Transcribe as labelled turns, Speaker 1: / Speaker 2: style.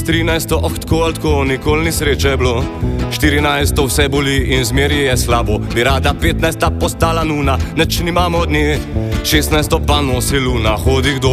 Speaker 1: S 13 tako ali tako, nikoli ni sreče bilo. 14 vse boli in zmeri je slabo. Bi rada 15 postala nuna, neč nimamo dni. 16 pa nosi luna, hodi kdo